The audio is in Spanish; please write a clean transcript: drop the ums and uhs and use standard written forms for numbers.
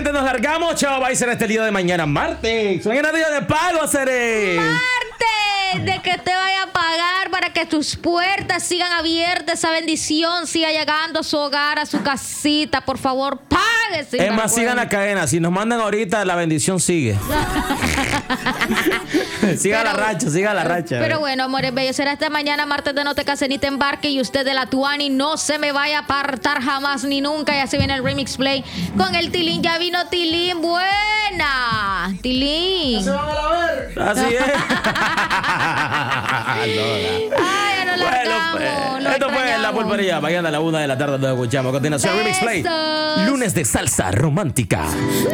gente, nos largamos. Chao, va a ser este día de mañana, martes. Mañana día de pago, Seré. Martes, de que te vaya a pagar para que tus puertas sigan abiertas, esa bendición siga llegando a su hogar, a su casita. Por favor, pague. Es más, sigan la cadena. Si nos mandan ahorita, la bendición sigue. Siga la racha. Pero bueno, amores bellos, será esta mañana, martes de No Te Cases Ni Te Embarque. Y usted de la Tuani no se me vaya a apartar jamás ni nunca. Ya se viene el Remix Play con el Tilín. Ya vino Tilín, buena. Tilín. ¿Se van a la ver? Así es. Ay, ya nos largamos. Esto fue La Pulpería. Mañana a la 1 de la tarde nos escuchamos. A continuación, Remix Play. Besos. Lunes de salsa romántica.